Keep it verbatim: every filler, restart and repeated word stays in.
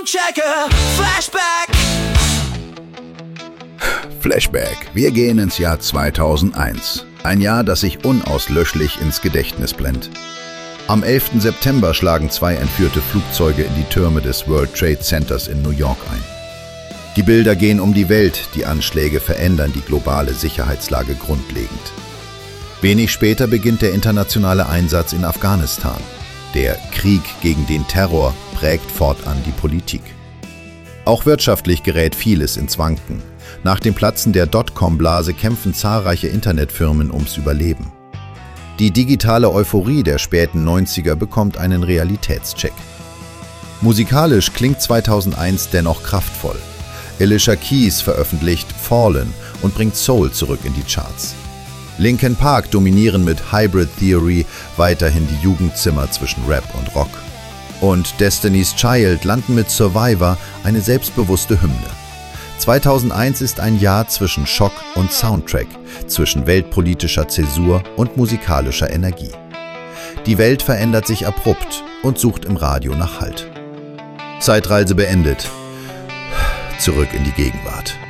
Soundchecker, Flashback. Flashback. Wir gehen ins Jahr zweitausendeins. Ein Jahr, das sich unauslöschlich ins Gedächtnis brennt. Am elften September schlagen zwei entführte Flugzeuge in die Türme des World Trade Centers in New York ein. Die Bilder gehen um die Welt, die Anschläge verändern die globale Sicherheitslage grundlegend. Wenig später beginnt der internationale Einsatz in Afghanistan. Der Krieg gegen den Terror prägt fortan die Politik. Auch wirtschaftlich gerät vieles ins Wanken. Nach dem Platzen der Dotcom-Blase kämpfen zahlreiche Internetfirmen ums Überleben. Die digitale Euphorie der späten neunziger bekommt einen Realitätscheck. Musikalisch klingt zweitausendeins dennoch kraftvoll. Alicia Keys veröffentlicht Fallen und bringt Soul zurück in die Charts. Linkin Park dominieren mit Hybrid Theory weiterhin die Jugendzimmer zwischen Rap und Rock. Und Destiny's Child landen mit Survivor eine selbstbewusste Hymne. zweitausendeins ist ein Jahr zwischen Schock und Soundtrack, zwischen weltpolitischer Zäsur und musikalischer Energie. Die Welt verändert sich abrupt und sucht im Radio nach Halt. Zeitreise beendet. Zurück in die Gegenwart.